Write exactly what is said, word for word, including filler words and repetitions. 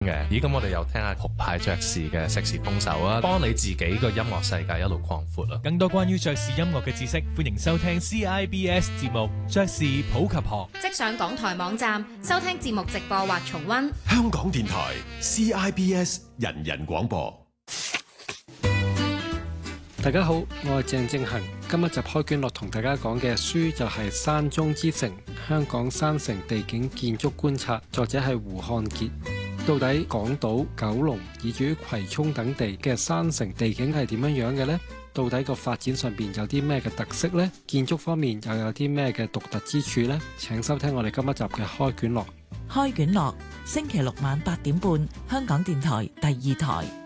嘅。咦，咁我哋又聽下酷派爵士嘅碩士風手啊，幫你自己個音樂世界一路擴闊啊！ 更多關於爵士音樂嘅知識，歡迎收聽 C I B S 節目《爵士普及學》。 即上港台網站收聽節目直播或重溫。 香港電台 C I B S 人人廣播。 大家好，我係鄭正恒。今日就開卷樂同大家講嘅書就係《山中之城：香港山城地景建築觀察》，作者係胡漢傑。到底港島、九龍以至於葵涌等地嘅山城地景係點樣樣嘅呢？到底個發展上邊有啲咩嘅特色呢？建築方面又有啲咩嘅獨特之處呢？請收聽我哋今一集嘅開卷樂。 開卷樂，星期六晚八點半，香港電台第二台。